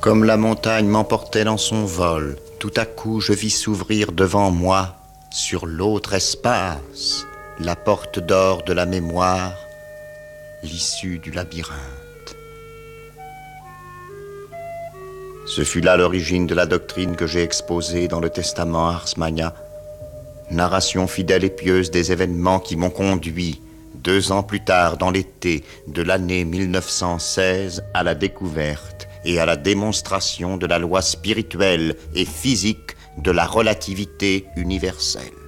Comme la montagne m'emportait dans son vol, tout à coup je vis s'ouvrir devant moi, sur l'autre espace, la porte d'or de la mémoire, l'issue du labyrinthe. Ce fut là l'origine de la doctrine que j'ai exposée dans le testament Ars Magna, narration fidèle et pieuse des événements qui m'ont conduit, 2 ans plus tard, dans l'été de l'année 1916, à la découverte et à la démonstration de la loi spirituelle et physique de la relativité universelle.